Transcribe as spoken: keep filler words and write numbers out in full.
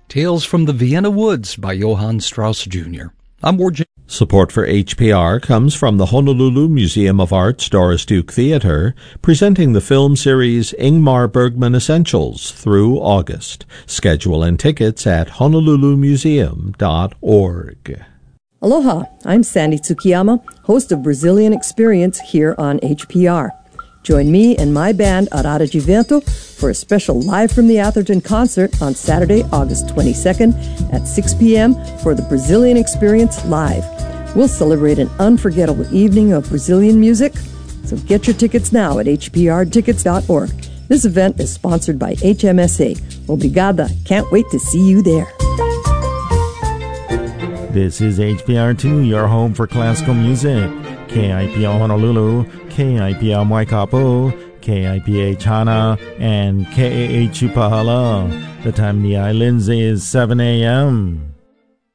Tales from the Vienna Woods by Johann Strauss Junior I'm Ward J. Support for H P R comes from the Honolulu Museum of Art's Doris Duke Theater, presenting the film series Ingmar Bergman Essentials through August. Schedule and tickets at honolulu museum dot org. Aloha, I'm Sandy Tsukiyama, host of Brazilian Experience here on H P R. Join me and my band Arara de Vento for a special Live from the Atherton concert on Saturday, August twenty-second at six p.m. for the Brazilian Experience Live. We'll celebrate an unforgettable evening of Brazilian music, so get your tickets now at h p r tickets dot org. This event is sponsored by H M S A. Obrigada. Can't wait to see you there. This is H P R two, your home for classical music. K I P L Honolulu, K I P L Waikapu, K I P H Hana, and K A H Upahala. The time in the islands is seven a.m.